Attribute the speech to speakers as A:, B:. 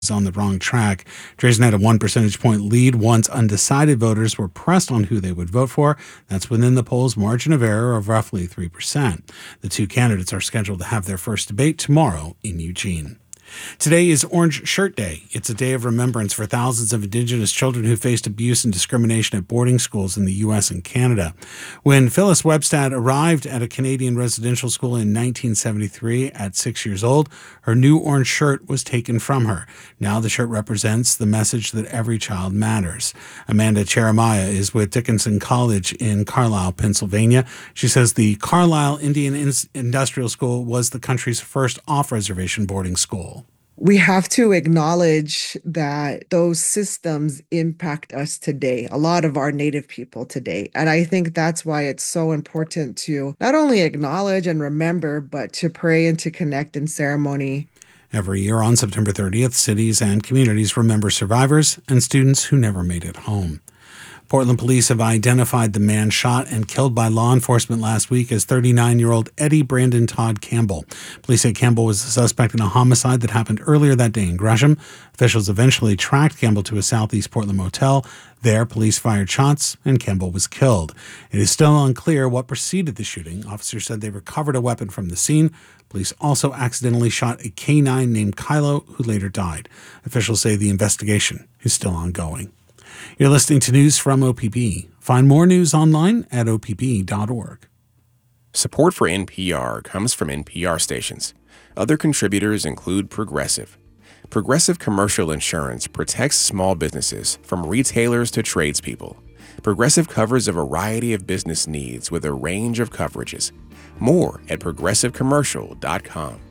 A: on the wrong track. Drazen had a 1 percentage point lead once undecided voters were pressed on who they would vote for. That's within the poll's margin of error of roughly 3%. The two candidates are scheduled to have their first debate tomorrow in Eugene. Today is Orange Shirt Day. It's a day of remembrance for thousands of Indigenous children who faced abuse and discrimination at boarding schools in the U.S. and Canada. When Phyllis Webstad arrived at a Canadian residential school in 1973 at 6 years old, her new orange shirt was taken from her. Now the shirt represents the message that every child matters. Amanda Cheremiah is with Dickinson College in Carlisle, Pennsylvania. She says the Carlisle Indian Industrial School was the country's first off-reservation boarding school.
B: We have to acknowledge that those systems impact us today, a lot of our Native people today. And I think that's why it's so important to not only acknowledge and remember, but to pray and to connect in ceremony.
A: Every year on September 30th, cities and communities remember survivors and students who never made it home. Portland police have identified the man shot and killed by law enforcement last week as 39-year-old Eddie Brandon Todd Campbell. Police say Campbell was the suspect in a homicide that happened earlier that day in Gresham. Officials eventually tracked Campbell to a southeast Portland motel. There, police fired shots and Campbell was killed. It is still unclear what preceded the shooting. Officers said they recovered a weapon from the scene. Police also accidentally shot a canine named Kylo, who later died. Officials say the investigation is still ongoing. You're listening to news from OPB. Find more news online at opp.org.
C: Support for NPR comes from NPR stations. Other contributors include Progressive. Progressive Commercial Insurance protects small businesses from retailers to tradespeople. Progressive covers a variety of business needs with a range of coverages. More at progressivecommercial.com.